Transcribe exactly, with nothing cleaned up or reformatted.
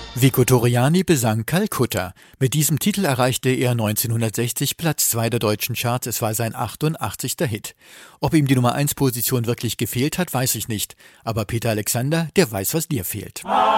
Vico Torriani besang Calcutta. Mit diesem Titel erreichte er neunzehnhundertsechzig Platz zwei der deutschen Charts. Es war sein achtundachtzigster Hit. Ob ihm die Nummer eins Position wirklich gefehlt hat, weiß ich nicht. Aber Peter Alexander, der weiß, was dir fehlt.